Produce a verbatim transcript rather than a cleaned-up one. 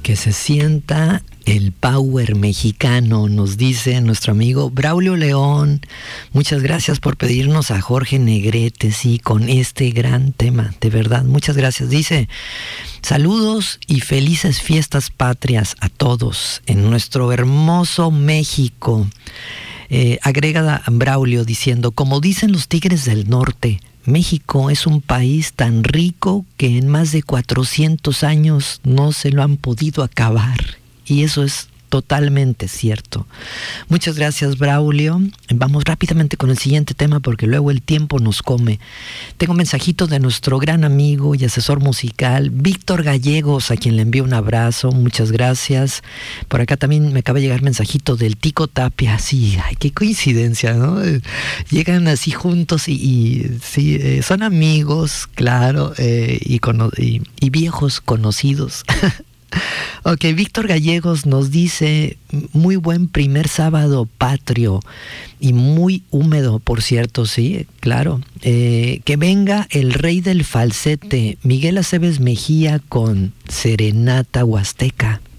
que se sienta el power mexicano, nos dice nuestro amigo Braulio León. Muchas gracias por pedirnos a Jorge Negrete, sí, con este gran tema, de verdad, muchas gracias. Dice, saludos y felices fiestas patrias a todos en nuestro hermoso México. Eh, agrega Braulio diciendo, como dicen los Tigres del Norte, México es un país tan rico que en más de cuatrocientos años no se lo han podido acabar. Y eso es totalmente cierto. Muchas gracias, Braulio. Vamos rápidamente con el siguiente tema porque luego el tiempo nos come. Tengo un mensajito de nuestro gran amigo y asesor musical, Víctor Gallegos, a quien le envío un abrazo. Muchas gracias. Por acá también me acaba de llegar mensajito del Tico Tapia. Sí, ay, qué coincidencia, ¿no? Llegan así juntos y, y sí, eh, son amigos, claro, eh, y, cono- y, y viejos conocidos. Ok, Víctor Gallegos nos dice, muy buen primer sábado patrio y muy húmedo, por cierto, sí, claro. Eh, que venga el rey del falsete, Miguel Aceves Mejía con Serenata Huasteca.